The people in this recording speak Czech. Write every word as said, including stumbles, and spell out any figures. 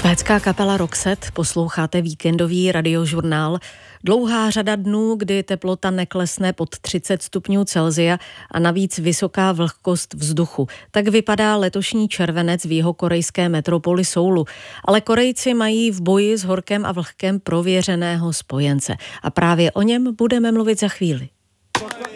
Švédská kapela Roxette, posloucháte víkendový radiožurnál. Dlouhá řada dnů, kdy teplota neklesne pod třicet stupňů Celsia a navíc vysoká vlhkost vzduchu. Tak vypadá letošní červenec v jihokorejské metropoli Soulu. Ale Korejci mají v boji s horkem a vlhkem prověřeného spojence. A právě o něm budeme mluvit za chvíli.